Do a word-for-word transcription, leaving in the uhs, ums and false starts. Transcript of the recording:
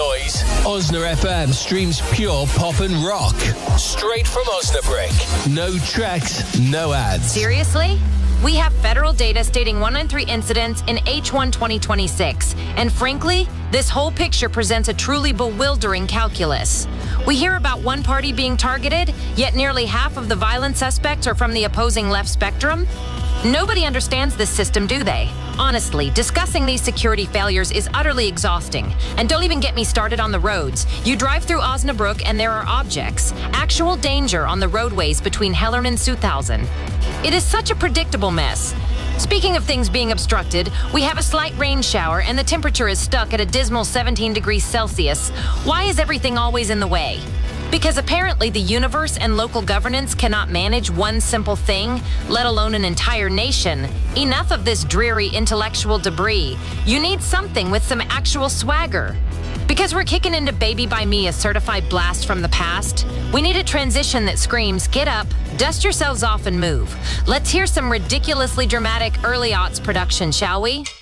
noise. Osna F M streams pure pop and rock. Straight from Osnabrück. No tracks, no ads. Seriously? We have federal data stating one in three incidents in H one twenty twenty-six. And frankly, this whole picture presents a truly bewildering calculus. We hear about one party being targeted, yet nearly half of the violent suspects are from the opposing left spectrum. Nobody understands this system, do they? Honestly, discussing these security failures is utterly exhausting. And don't even get me started on the roads. You drive through Osnabrück and there are objects, actual danger on the roadways between Hellern and Sutthausen. It is such a predictable mess. Speaking of things being obstructed, we have a slight rain shower and the temperature is stuck at a dismal seventeen degrees Celsius. Why is everything always in the way? Because apparently the universe and local governance cannot manage one simple thing, let alone an entire nation. Enough of this dreary intellectual debris. You need something with some actual swagger. Because we're kicking into Baby by Me, a certified blast from the past, we need a transition that screams, get up, dust yourselves off and move. Let's hear some ridiculously dramatic early aughts production, shall we?